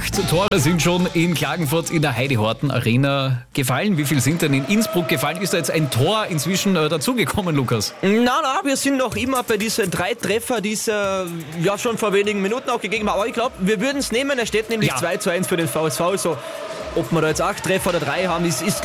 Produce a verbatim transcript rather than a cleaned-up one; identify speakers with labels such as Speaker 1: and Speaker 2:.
Speaker 1: Acht Tore sind schon in Klagenfurt in der Heidehorten Arena gefallen. Wie viel sind denn in Innsbruck gefallen? Ist da jetzt ein Tor inzwischen äh, dazugekommen, Lukas?
Speaker 2: Na, na, wir sind noch immer bei diesen drei Treffer, die es äh, ja schon vor wenigen Minuten auch gegeben haben. Aber ich glaube, wir würden es nehmen. Es steht nämlich
Speaker 1: Ja.
Speaker 2: zwei zu eins für den V S V. So, ob wir da jetzt acht Treffer oder drei haben, ist, ist